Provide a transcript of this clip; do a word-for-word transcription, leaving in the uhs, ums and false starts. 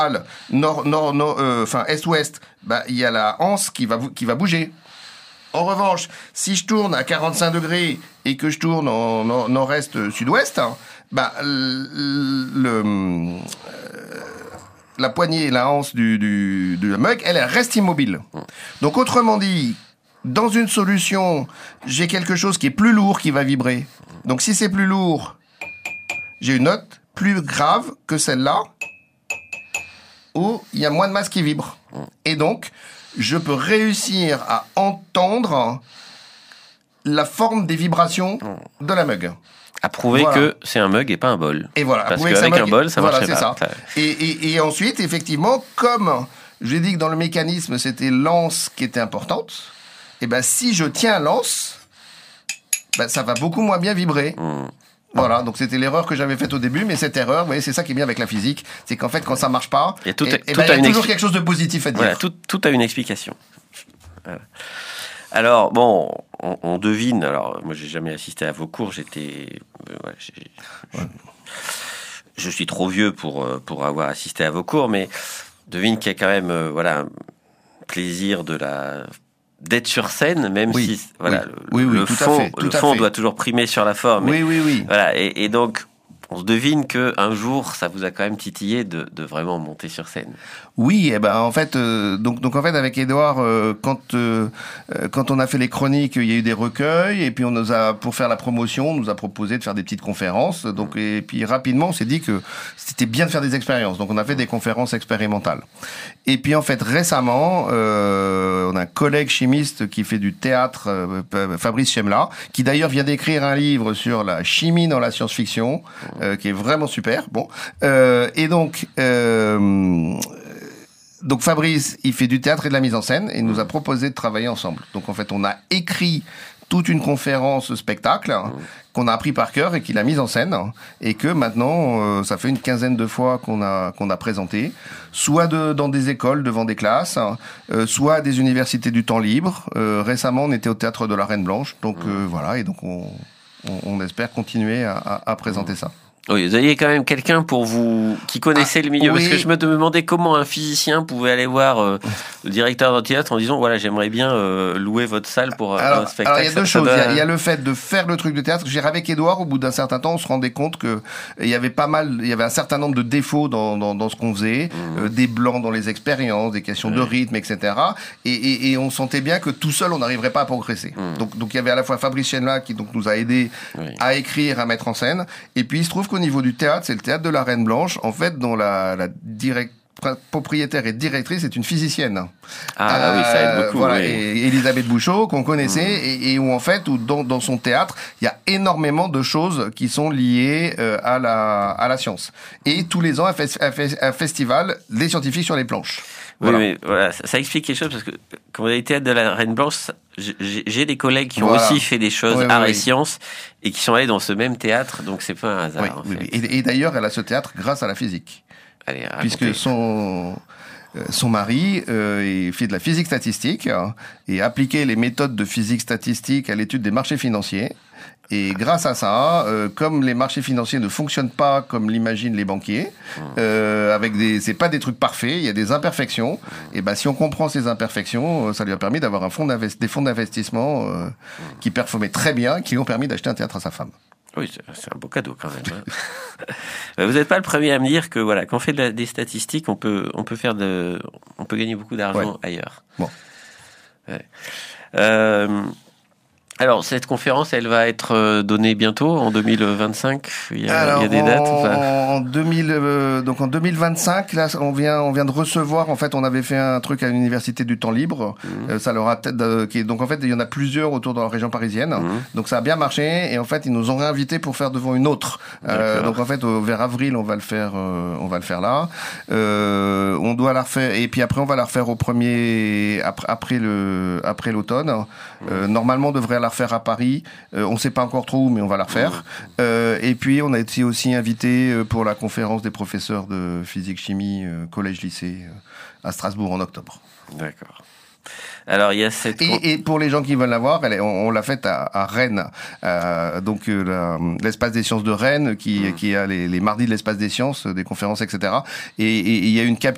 nord, nord, nord, euh, enfin est-ouest, bah il y a la anse qui va qui va bouger. En revanche, si je tourne à quarante-cinq degrés et que je tourne en nord, nord-est sud-ouest, hein, bah le, le euh, la poignée et la anse du, du de la mug, elle, elle reste immobile. Donc autrement dit, dans une solution, j'ai quelque chose qui est plus lourd qui va vibrer. Donc si c'est plus lourd, j'ai une note plus grave que celle-là, où il y a moins de masse qui vibre. Et donc, je peux réussir à entendre la forme des vibrations de la mug. À prouver voilà. que c'est un mug et pas un bol. Et voilà. Parce qu'avec un bol, ça voilà, marcherait c'est pas. Ça. Et, et, et ensuite, effectivement, comme j'ai dit que dans le mécanisme, c'était l'anse qui était importante, et ben si je tiens l'anse, ben ça va beaucoup moins bien vibrer. Mmh. Voilà, donc c'était l'erreur que j'avais faite au début, mais cette erreur, vous voyez, c'est ça qui est bien avec la physique, c'est qu'en fait, quand ça marche pas, il y a, tout, et, et tout ben, a, y a toujours expli- quelque chose de positif à dire. Voilà, tout, tout a une explication. Voilà. Alors, bon, on, on devine, alors, moi, j'ai jamais assisté à vos cours, j'étais... Euh, ouais, j'ai, ouais. Je, je suis trop vieux pour, pour avoir assisté à vos cours, mais devine qu'il y a quand même, euh, voilà, un plaisir de la... d'être sur scène, même oui, si voilà oui, le, oui, le tout fond, à fait, tout le à fond fait. doit toujours primer sur la forme. Oui, et, oui, oui. Voilà, et, et donc on se devine que un jour ça vous a quand même titillé de, de vraiment monter sur scène. Oui, et eh ben en fait, euh, donc donc en fait avec Édouard, euh, quand euh, quand on a fait les chroniques, il y a eu des recueils, et puis on nous a pour faire la promotion, on nous a proposé de faire des petites conférences. Donc et puis rapidement, on s'est dit que c'était bien de faire des expériences. Donc on a fait des conférences expérimentales. Et puis en fait récemment, euh, on a un collègue chimiste qui fait du théâtre, euh, Fabrice Chemla, qui d'ailleurs vient d'écrire un livre sur la chimie dans la science-fiction, euh, qui est vraiment super. Bon, euh, et donc. Euh, Donc Fabrice, il fait du théâtre et de la mise en scène et il nous a proposé de travailler ensemble. Donc en fait, on a écrit toute une conférence spectacle mmh. qu'on a appris par cœur et qu'il a mise en scène et que maintenant, euh, ça fait une quinzaine de fois qu'on a qu'on a présenté, soit de, dans des écoles devant des classes, euh, soit à des universités du temps libre. Euh, récemment, on était au théâtre de la Reine Blanche, donc mmh. euh, voilà, et donc on, on, on espère continuer à, à, à présenter mmh. ça. Oui, vous aviez quand même quelqu'un pour vous qui connaissait ah, le milieu, oui. Parce que je me demandais comment un physicien pouvait aller voir euh, le directeur d'un théâtre en disant voilà, j'aimerais bien euh, louer votre salle pour alors, un spectacle. Alors il y a deux ça, choses. Ça doit... Il, y a, il y a le fait de faire le truc de théâtre. J'ai avec Édouard, au bout d'un certain temps, on se rendait compte que il y avait pas mal, il y avait un certain nombre de défauts dans dans, dans ce qu'on faisait, mmh. euh, des blancs dans les expériences, des questions oui. de rythme, et cetera. Et, et, et on sentait bien que tout seul, on n'arriverait pas à progresser. Mmh. Donc donc il y avait à la fois Fabrice Chenla qui donc nous a aidé oui. à écrire, à mettre en scène. Et puis il se trouve qu'au niveau du théâtre, c'est le théâtre de la Reine Blanche, en fait, dont la, la direct, propriétaire et directrice est une physicienne. Ah euh, oui, ça aide beaucoup. Voilà, oui. et Elisabeth Bouchot, qu'on connaissait, mmh. et, et où en fait, où dans, dans son théâtre, il y a énormément de choses qui sont liées euh, à la à la science. Et tous les ans, un, fe- un, fe- un festival, les scientifiques sur les planches. Voilà. Oui, mais voilà, ça, ça explique quelque chose parce que quand vous avez théâtre de la Reine Blanche, j'ai, j'ai des collègues qui ont voilà. aussi fait des choses oui, arts oui, et oui. sciences et qui sont allés dans ce même théâtre, donc c'est pas un hasard. Oui, en oui, fait. et, et d'ailleurs, elle a ce théâtre grâce à la physique. Allez, puisque son son mari euh, fait de la physique statistique hein, et appliquait les méthodes de physique statistique à l'étude des marchés financiers. Et grâce à ça, euh, comme les marchés financiers ne fonctionnent pas comme l'imaginent les banquiers, euh, avec des, c'est pas des trucs parfaits, il y a des imperfections. Et ben si on comprend ces imperfections, ça lui a permis d'avoir un fonds d'invest- des fonds d'investissement euh, qui performaient très bien, qui lui ont permis d'acheter un théâtre à sa femme. Oui, c'est un beau cadeau quand même. Hein. Vous n'êtes pas le premier à me dire que voilà, quand on fait de la, des statistiques, on peut, on peut faire de, on peut gagner beaucoup d'argent ouais. ailleurs. Bon. Ouais. Euh, alors cette conférence, elle va être donnée bientôt en deux mille vingt-cinq. Il y a, alors, il y a des dates en, ou pas en deux mille, euh, donc en deux mille vingt-cinq, là, on vient, on vient de recevoir. En fait, on avait fait un truc à l'université du temps libre. Mmh. Euh, ça leur a euh, qui est, donc en fait, il y en a plusieurs autour de la région parisienne. Mmh. Donc ça a bien marché. Et en fait, ils nous ont réinvités pour faire devant une autre. Euh, donc en fait, euh, vers avril, on va le faire, euh, on va le faire là. Euh, on doit la refaire. Et puis après, on va la refaire au premier après, après le après l'automne. Mmh. Euh, normalement, on devrait la refaire à Paris. Euh, on ne sait pas encore trop où, mais on va la refaire. Mmh. Euh, et puis, on a été aussi invité pour la conférence des professeurs de physique-chimie euh, collège-lycée euh, à Strasbourg en octobre. D'accord. Alors il y a cette et, et pour les gens qui veulent la voir, elle est, on, on l'a faite à, à Rennes, euh, donc euh, la, l'espace des sciences de Rennes qui, mmh. qui a les, les mardis de l'espace des sciences, des conférences, et cetera. Et il y a une cap-